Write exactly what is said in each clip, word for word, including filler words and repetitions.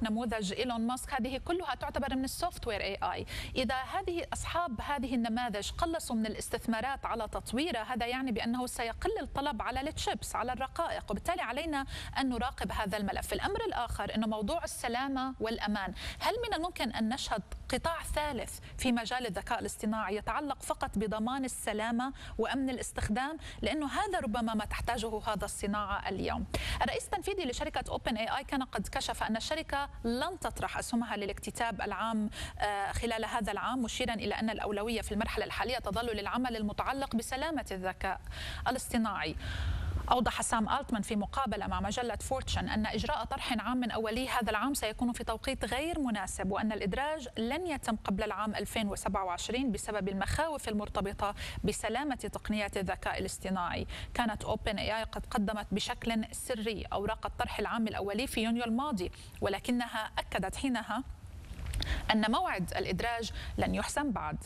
نموذج إيلون ماسك، هذه كلها تعتبر من السوفت وير اي اي. إذا هذه أصحاب هذه النماذج قلصوا من الاستثمارات على تطويرها، هذا يعني بأنه سيقل الطلب على التشيبس، على الرقائق، وبالتالي علينا أن نراقب هذا الملف. الأمر الآخر أنه موضوع السلامة والأمان، هل من الممكن أن نشهد قطاع ثالث في مجال الذكاء الاصطناعي يتعلق فقط بضمان السلامة وأمن الاستخدام؟ لأنه هذا ربما ما تحتاجه هذا الصناعة اليوم. الرئيس التنفيذي لشركة أوبن اي اي كان قد كشف أن الشركة لن تطرح أسهمها للاكتتاب العام خلال هذا العام، مشيرا إلى أن الأولوية في المرحلة الحالية تظل للعمل المتعلق بسلامة الذكاء الاصطناعي. أوضح سام ألتمان في مقابلة مع مجلة فورتشن أن إجراء طرح عام أولي هذا العام سيكون في توقيت غير مناسب، وأن الإدراج لن يتم قبل العام ألفين وسبعة وعشرين بسبب المخاوف المرتبطة بسلامة تقنيات الذكاء الاصطناعي. كانت أوبن اي اي قد قدمت بشكل سري أوراق الطرح العام الأولي في يونيو الماضي، ولكنها أكدت حينها أن موعد الإدراج لن يحسم بعد.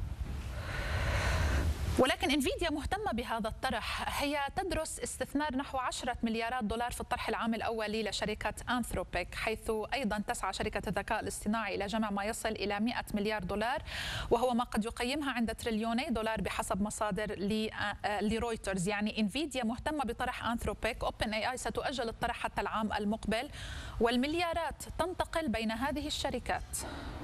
ولكن انفيديا مهتمة بهذا الطرح، هي تدرس استثمار نحو عشرة مليارات دولار في الطرح العام الأولي لشركة أنثروبيك، حيث أيضا تسعى شركة الذكاء الاصطناعي إلى جمع ما يصل إلى مئة مليار دولار، وهو ما قد يقيمها عند تريليوني دولار بحسب مصادر لرويترز. يعني انفيديا مهتمة بطرح أنثروبيك، أوبن اي اي ستؤجل الطرح حتى العام المقبل، والمليارات تنتقل بين هذه الشركات.